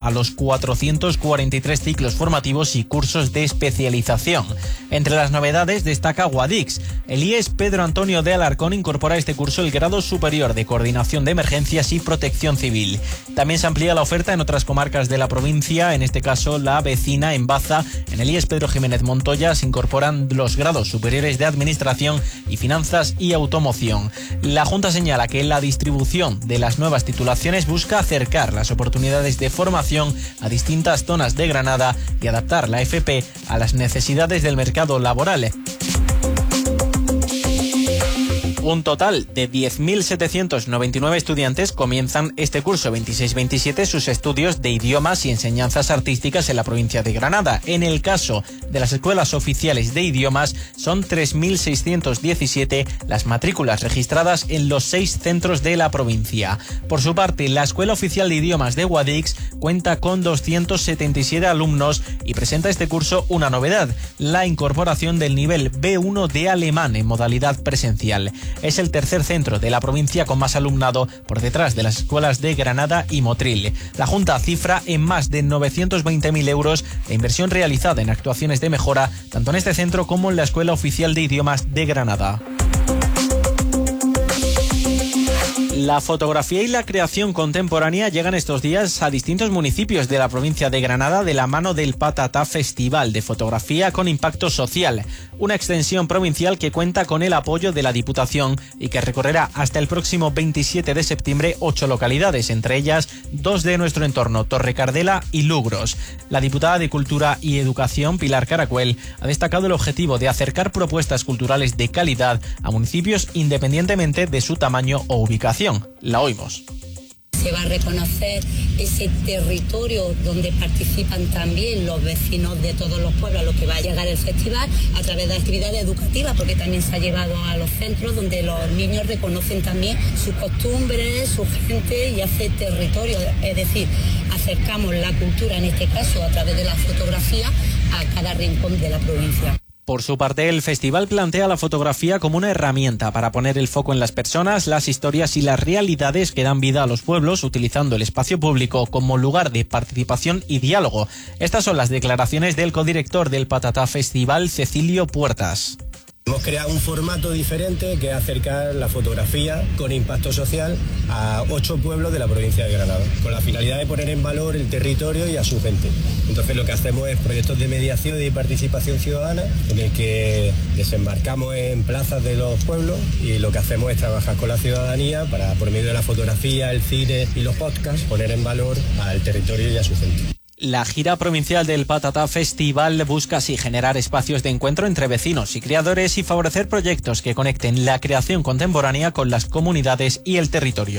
a los 443 ciclos formativos y cursos de especialización. Entre las novedades destaca Guadix. El IES Pedro Antonio de Alarcón incorpora a este curso el grado superior de Coordinación de Emergencias y Protección Civil. También se amplía la oferta en otras comarcas de la provincia, en este caso la vecina, en Baza. En el IES Pedro Jiménez Montoya se incorporan los grados superiores de Administración y Finanzas y Automoción. La Junta señala que la distribución de las nuevas titulaciones busca acercar las oportunidades de formación a distintas zonas de Granada y adaptar la FP a las necesidades del mercado laboral. Un total de 10.799 estudiantes comienzan este curso 26-27 sus estudios de idiomas y enseñanzas artísticas en la provincia de Granada. En el caso de las escuelas oficiales de idiomas, son 3.617 las matrículas registradas en los 6 centros de la provincia. Por su parte, la Escuela Oficial de Idiomas de Guadix cuenta con 277 alumnos y presenta este curso una novedad: la incorporación del nivel B1 de alemán en modalidad presencial. Es el tercer centro de la provincia con más alumnado, por detrás de las escuelas de Granada y Motril. La Junta cifra en más de 920.000 euros la inversión realizada en actuaciones de mejora, tanto en este centro como en la Escuela Oficial de Idiomas de Granada. La fotografía y la creación contemporánea llegan estos días a distintos municipios de la provincia de Granada de la mano del Patatá Festival de Fotografía con Impacto Social, una extensión provincial que cuenta con el apoyo de la Diputación y que recorrerá hasta el próximo 27 de septiembre 8 localidades, entre ellas 2 de nuestro entorno, Torrecardela y Lugros. La diputada de Cultura y Educación, Pilar Caracuel, ha destacado el objetivo de acercar propuestas culturales de calidad a municipios independientemente de su tamaño o ubicación. La oímos. Se va a reconocer ese territorio donde participan también los vecinos de todos los pueblos a los que va a llegar el festival a través de actividades educativas, porque también se ha llevado a los centros donde los niños reconocen también sus costumbres, su gente y hace territorio, es decir, acercamos la cultura en este caso a través de la fotografía a cada rincón de la provincia. Por su parte, el festival plantea la fotografía como una herramienta para poner el foco en las personas, las historias y las realidades que dan vida a los pueblos, utilizando el espacio público como lugar de participación y diálogo. Estas son las declaraciones del codirector del Patatá Festival, Cecilio Puertas. Hemos creado un formato diferente que es acercar la fotografía con impacto social a 8 pueblos de la provincia de Granada, con la finalidad de poner en valor el territorio y a su gente. Entonces lo que hacemos es proyectos de mediación y participación ciudadana en el que desembarcamos en plazas de los pueblos y lo que hacemos es trabajar con la ciudadanía para, por medio de la fotografía, el cine y los podcasts, poner en valor al territorio y a su gente. La gira provincial del Patatá Festival busca así generar espacios de encuentro entre vecinos y criadores y favorecer proyectos que conecten la creación contemporánea con las comunidades y el territorio.